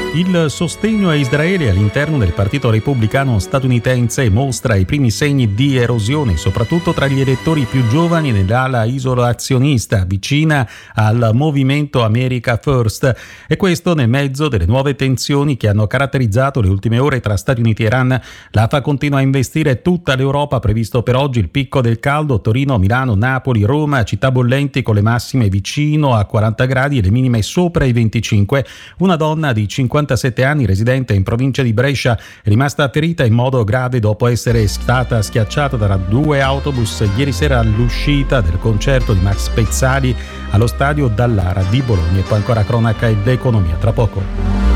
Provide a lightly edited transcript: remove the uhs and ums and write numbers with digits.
Il sostegno a Israele all'interno del Partito Repubblicano statunitense mostra i primi segni di erosione, soprattutto tra gli elettori più giovani nell'ala isolazionista vicina al movimento America First, e questo nel mezzo delle nuove tensioni che hanno caratterizzato le ultime ore tra Stati Uniti e Iran. L'AFA continua a investire tutta l'Europa, previsto per oggi il picco del caldo: Torino, Milano, Napoli, Roma, città bollenti con le massime vicino a 40 gradi e le minime sopra i 25. Una donna di 57 anni, residente in provincia di Brescia, è rimasta ferita in modo grave dopo essere stata schiacciata da 2 autobus ieri sera all'uscita del concerto di Max Pezzali allo stadio Dallara di Bologna. E poi ancora cronaca ed economia tra poco.